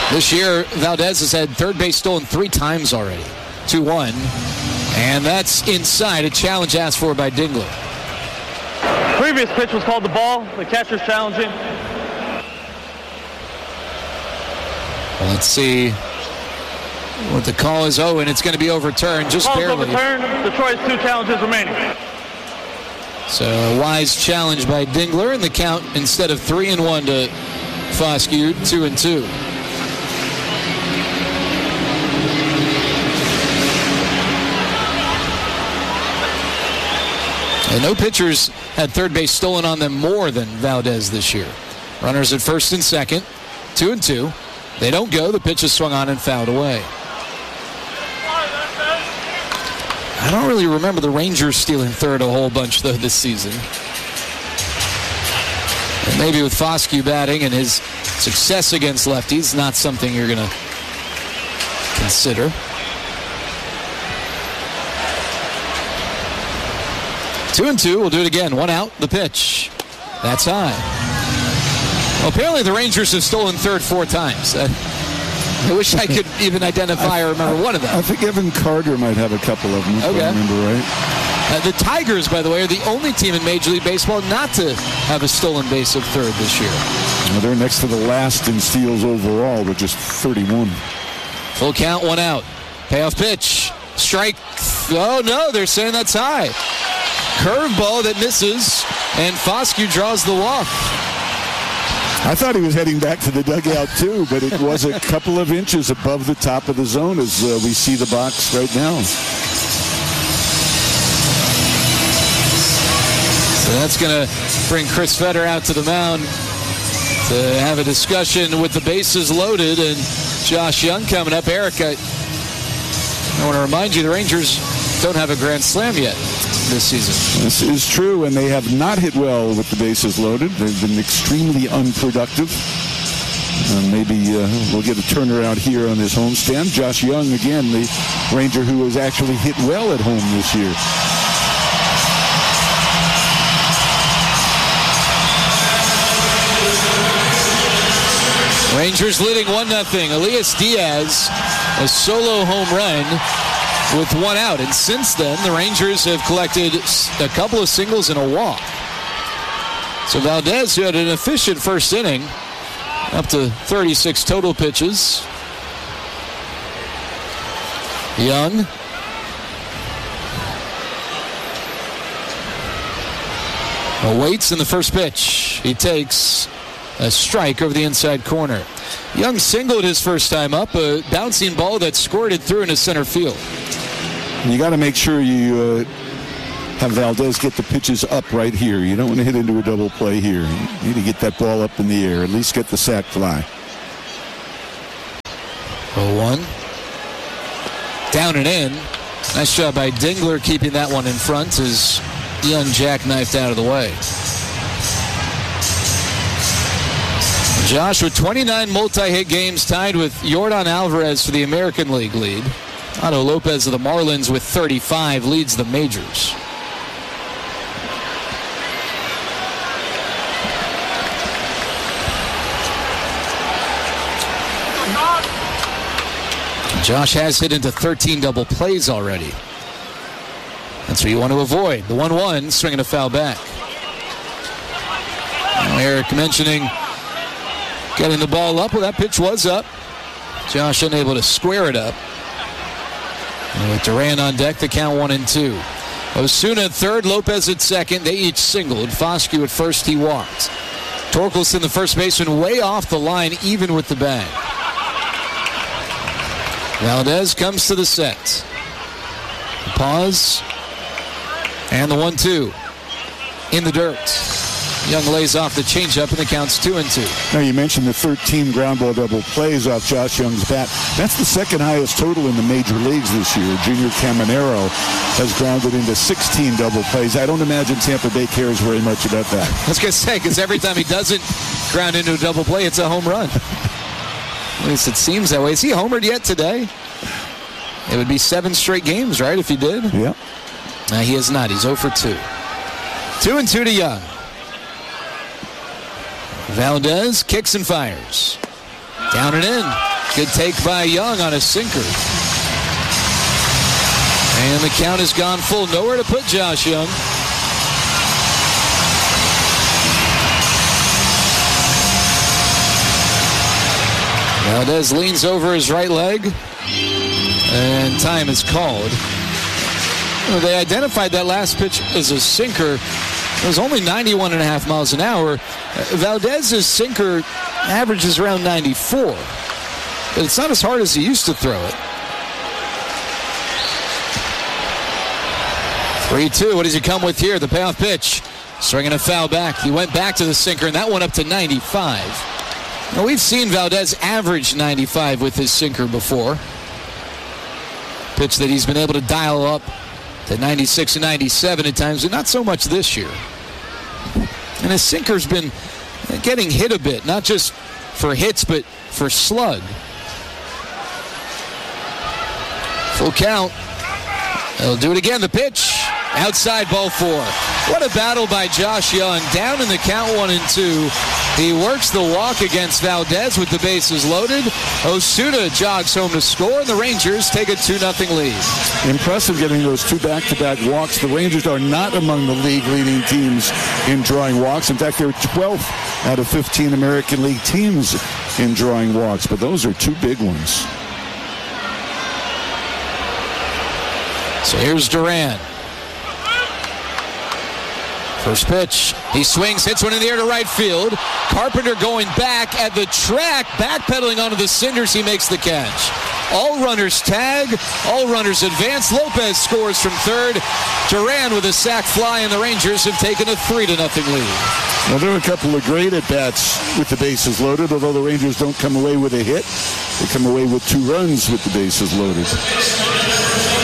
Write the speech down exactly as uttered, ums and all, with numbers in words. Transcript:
This year, Valdez has had third base stolen three times already. two one. And that's inside. A challenge asked for by Dingler. Previous pitch was called the ball. The catcher's challenging. Well, let's see what the call is. Oh, and it's going to be overturned just Call's barely. Overturned. Detroit has two challenges remaining. So a wise challenge by Dingler, and the count instead of three and one to Foscue, two and two. And no pitchers had third base stolen on them more than Valdez this year. Runners at first and second, two and two. They don't go. The pitch is swung on and fouled away. I don't really remember the Rangers stealing third a whole bunch, though, this season. And maybe with Foscue batting and his success against lefties, not something you're going to consider. Two and two. We'll do it again. One out. The pitch. That's high. Well, apparently the Rangers have stolen third four times. Uh, I wish I could even identify or remember one of them. I think Evan Carter might have a couple of them, if okay. I remember right. Uh, the Tigers, by the way, are the only team in Major League Baseball not to have a stolen base of third this year. Well, they're next to the last in steals overall with just thirty-one. Full count, one out. Payoff pitch. Strike. Oh, no, they're saying that's high. Curveball that misses, and Foscue draws the walk. I thought he was heading back to the dugout, too, but it was a couple of inches above the top of the zone as uh, we see the box right now. So that's going to bring Chris Fetter out to the mound to have a discussion with the bases loaded, and Josh Young coming up. Eric, I, I want to remind you, the Rangers don't have a grand slam yet this season. This is true, and they have not hit well with the bases loaded. They've been extremely unproductive. And maybe uh, we'll get a turnaround here on this homestand. Josh Young, again, the Ranger who has actually hit well at home this year. Rangers leading one nothing. Elias Diaz, a solo home run with one out. And since then, the Rangers have collected a couple of singles and a walk. So Valdez, who had an efficient first inning, up to thirty-six total pitches. Young. Awaits in the first pitch. He takes a strike over the inside corner. Young singled his first time up, a bouncing ball that squirted through into center field. You got to make sure you uh, have Valdez get the pitches up right here. You don't want to hit into a double play here. You need to get that ball up in the air, at least get the sac fly. oh one. Down and in. Nice job by Dingler keeping that one in front as Young jackknifed out of the way. Josh with twenty-nine multi-hit games, tied with Yordan Alvarez for the American League lead. Otto Lopez of the Marlins with thirty-five leads the majors. Josh has hit into thirteen double plays already. That's what you want to avoid. The one one, swinging a foul back. Now Eric mentioning getting the ball up. Well, that pitch was up. Josh unable to square it up. And with Duran on deck, the count one and two. Osuna at third, Lopez at second. They each singled. Foscue at first, he walked. Torkelson, the first baseman, way off the line, even with the bag. Valdez comes to the set. The pause. And the one two. In the dirt. Young lays off the changeup, and the count's two and two. Now, you mentioned the thirteen ground ball double plays off Josh Young's bat. That's the second highest total in the major leagues this year. Junior Caminero has grounded into sixteen double plays. I don't imagine Tampa Bay cares very much about that. I was going to say, because every time he doesn't ground into a double play, it's a home run. At least it seems that way. Is he homered yet today? It would be seven straight games, right, if he did? Yeah. No, he is not. He's oh for two. Two and two to Young. Valdez kicks and fires. Down and in. Good take by Young on a sinker. And the count has gone full. Nowhere to put Josh Young. Valdez leans over his right leg. And time is called. Well, they identified that last pitch as a sinker. It was only ninety-one and a half miles an hour. Valdez's sinker averages around ninety-four. But it's not as hard as he used to throw it. three two. What does he come with here? The payoff pitch. Swinging a foul back. He went back to the sinker, and that one up to ninety-five. Now, we've seen Valdez average ninety-five with his sinker before. Pitch that he's been able to dial up to ninety-six and ninety-seven at times, but not so much this year. And his sinker's been getting hit a bit, not just for hits, but for slug. Full count. They'll do it again. The pitch. Outside, ball four. What a battle by Josh Young. Down in the count, one and two. He works the walk against Valdez with the bases loaded. Osuna jogs home to score, and the Rangers take a two nothing lead. Impressive getting those two back-to-back walks. The Rangers are not among the league-leading teams in drawing walks. In fact, they're twelfth out of fifteen American League teams in drawing walks, but those are two big ones. So here's Duran. First pitch. He swings, hits one in the air to right field. Carpenter going back at the track, backpedaling onto the cinders. He makes the catch. All runners tag. All runners advance. Lopez scores from third. Duran with a sac fly, and the Rangers have taken a three to nothing lead. Now, there are a couple of great at-bats with the bases loaded, although the Rangers don't come away with a hit. They come away with two runs with the bases loaded.